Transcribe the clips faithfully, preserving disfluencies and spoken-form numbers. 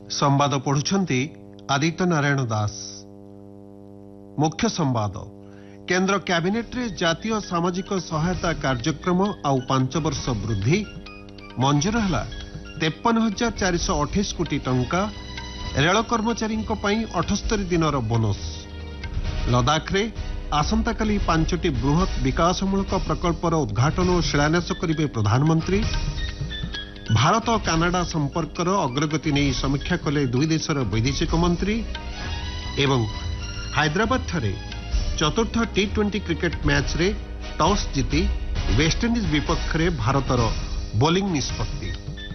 संवाद पढ़ुछंती आदित्य नारायण दास। मुख्य संवाद केंद्र कैबिनेट रे जातीय सामाजिक सहायता कार्यक्रम आउ पांच वर्ष वृद्धि मंजूर है तेपन हजार चार सौ अठाईस कोटी टंका रेल कर्मचारी अठस्तरी दिन बोनस। लद्दाख रे आसंता काली पांचटी बृहत विकासमूलक प्रकल्पर उद्घाटन और शिलान्यास करेंगे प्रधानमंत्री। भारत और कानाडा संपर्कर अग्रगति नहीं समीक्षा कले दुई देशर वैदेशिक मंत्री। एवं हैदराबाद ठारे चतुर्थ टी ट्वेंटी क्रिकेट मैच रे टॉस जीति वेस्टइंडीज विपक्ष रे भारतर बोलिंग निष्पत्ति।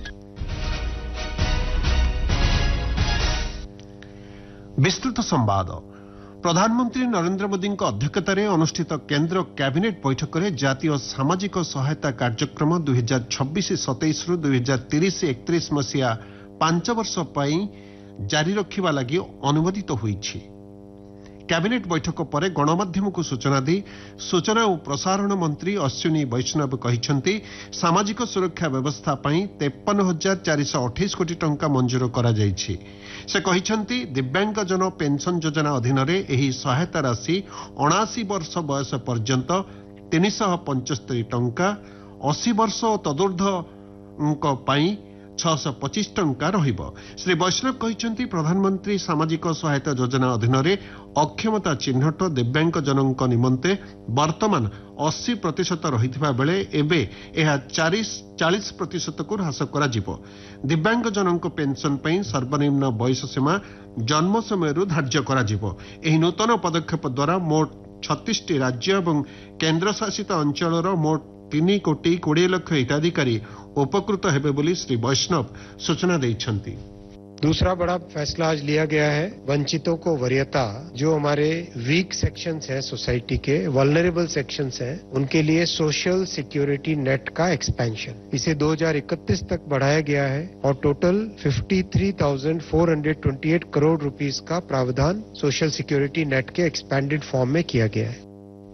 विस्तृत संवाद प्रधानमंत्री नरेंद्र मोदी अध्यक्षतार अनुष्ठित केंद्र कैबिनेट बैठक में जातीय सामाजिक सहायता कार्यक्रम दुई हजार छब्बीस सतैश रु दुई हजार तीस एकतीस मसीहा पांच वर्ष जारी रखा लगी अनुमोदित होईछि। कैबिनेट बैठक पर गणमाध्यम को सूचना दी सूचना और प्रसारण मंत्री अश्विनी वैष्णव कहिसेंति सामाजिक सुरक्षा व्यवस्था पई तेपन हजार चार सौ अठाईस कोटी टंका मंजूर करा जायछि। से कहिसेंति दिव्यांग जन पेंशन योजना अधीन रे एही सहायता राशि अणासी वर्ष बयस पर्यंत तीन सौ पचहत्तर टंका, अस्सी वर्ष और तदूर्ध्व पई छह सौ पच्चीस टंका रहिबो। श्री वैष्णव कहिसेंति प्रधानमंत्री सामाजिक सहायता योजना अधीन रे अक्षमता चिन्हट दिव्यांग जनक निमंते वर्तमान अस्सी प्रतिशत रहिथिबा बेले एबे एहा चालीस प्रतिशत को ह्रास करा जिवो। दिव्यांग जनक पेंशन पई सर्वनिम्न बयस सीमा जन्म समय धार्य करा जिवो। एही नूतन पदक्षेप द्वारा मोट छत्तीस टी राज्य एवं केंद्र शासित अंचलर मोट तीन कोटी कोड़े लक्ष हिताधिकारी उपकृत हेबे बोली श्री वैष्णव सूचना देइछंती। दूसरा बड़ा फैसला आज लिया गया है वंचितों को वरीयता, जो हमारे वीक सेक्शंस हैं सोसाइटी के, वल्नरेबल सेक्शंस हैं, उनके लिए सोशल सिक्योरिटी नेट का एक्सपेंशन इसे दो हजार इकतीस तक बढ़ाया गया है और टोटल तिरेपन हजार चार सौ अट्ठाईस करोड़ रुपीस का प्रावधान सोशल सिक्योरिटी नेट के एक्सपेंडेड फॉर्म में किया गया है।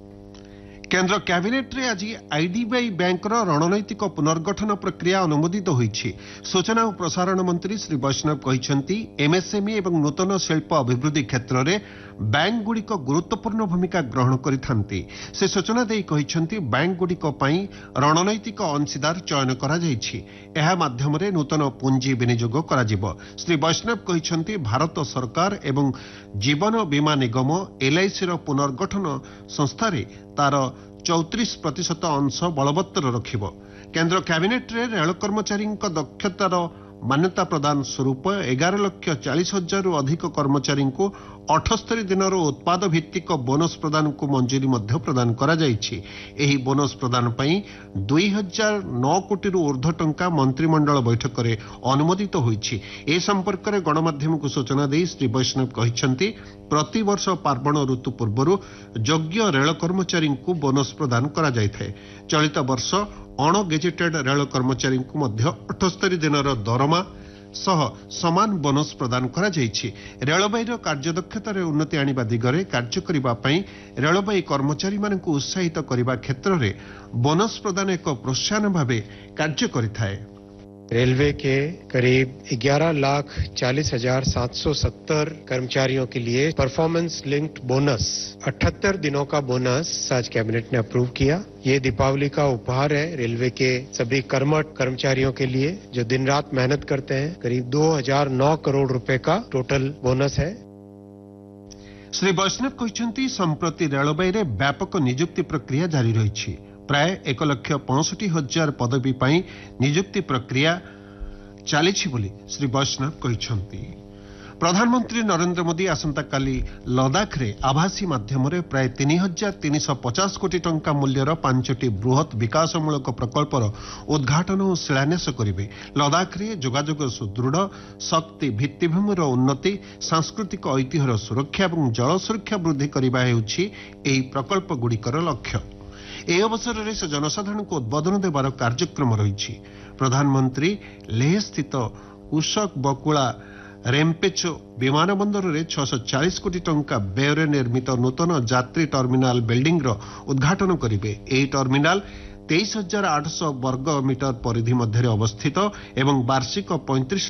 केंद्र कैबिनेट रे आज आईडीबीआई बैंक रणनैतिक पुनर्गठन प्रक्रिया अनुमोदित होईछि। सूचना और प्रसारण मंत्री श्री वैष्णव कहिसेंति एमएसएमई एवं नूतन शिल्प अभिवृद्धि क्षेत्र में बैंक गुड़िक गुरुत्वपूर्ण भूमिका ग्रहण करिथांती। से सूचना देई कहिसेंति बैंक गुड़िक पई रणनैतिक अंशीदार चयन करा जायछि। एहा माध्यम रे नूतन पुंजी विनियोग करा जिवो। श्री वैष्णव कहिसेंति भारत सरकार एवं जीवन बीमा निगम एलआईसी रो पुनर्गठन संस्था रे तार चौतीस प्रतिशत अंश बलवत्तर रखिब। केंद्र कैबिनेट रे रेल कर्मचारी दक्षतार मान्यता प्रदान स्वरूप एगार लक्ष चालीस हजार अधिक कर्मचारी को अठस्तरी दिन उत्पाद भित्तिक बोनस प्रदान को मंजूरी मध्य प्रदान करा जायछि। एही बोनस प्रदान पई दुई हजार नौ कोटी ऊर्ध्व टंका मंत्रिमंडल बैठक में अनुमोदित होईछि। ए संपर्क में गणमाध्यम को सूचना दी श्री वैष्णव कहिसेंति प्रति वर्ष पार्वण ऋतु पूर्व योग्य रेल कर्मचारी को बोनस प्रदान करा जायଥାଏ। चलित वर्ष अण गेजेटेड रेल कर्मचारी को मध्य अठस्तरी दिन दरमा सह समान बोनस प्रदान करा जायछि। रेलबाई कार्यदक्षतार उन्नति आनिबा दिगरे कार्य करिबा पई रेलबाई कर्मचारी मानकु उत्साहित करिबा क्षेत्र में बोनस प्रदान एक प्रोत्साहन भावे कार्य करिथाय। रेलवे के करीब ग्यारह लाख चालीस हजार सात सौ सत्तर कर्मचारियों के लिए परफॉर्मेंस लिंक्ड बोनस अठहत्तर दिनों का बोनस आज कैबिनेट ने अप्रूव किया। ये दीपावली का उपहार है रेलवे के सभी कर्मठ कर्मचारियों के लिए जो दिन रात मेहनत करते हैं। करीब दो हजार नौ करोड़ रुपए का टोटल बोनस है। श्री वैष्णव कहिसेंति संप्रति रेलबाई रे व्यापक नियुक्ति प्रक्रिया जारी रही। प्राय एक लक्ष पैंसठ हजार पदवी पाई नियुक्ति प्रक्रिया चली श्री वैष्णव कहिसेंति। प्रधानमंत्री नरेंद्र मोदी आसंता काली लद्दाख रे आभासी माध्यम रे प्राय तीन हजार तीन सौ पचास कोटी टंका मूल्यर पांचटी बृहत विकासमूलक प्रकल्पर उद्घाटन और शिलान्यास करेंगे। लद्दाख रे जोगाजोग सुदृढ़, शक्ति भित्तिभूमिर उन्नति, सांस्कृतिक ऐतिह्यर सुरक्षा और जल सुरक्षा वृद्धि करने हेउछि एही प्रकल्प गुड़िकर लक्ष्य। ए अवसर में से जनसाधारण को उद्बोधन देवार कार्यक्रम रही। प्रधानमंत्री लेह स्थित उशक बकुला रेमपेचो विमानबंदर में छह सौ चालीस कोटी टंका व्यय निर्मित नूतन यात्री टर्मिनाल बिल्डिंग उद्घाटन करेंगे। यह टर्मिनाल तेईस हजार आठ सौ वर्ग मीटर परिधि मध्य अवस्थित एवं वार्षिक पैंतीस